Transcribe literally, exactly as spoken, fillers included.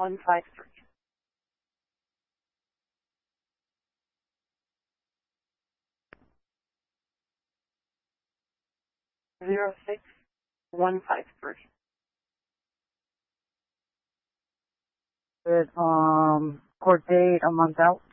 one five three. Zero six one five three. Good. Um, court date a month out.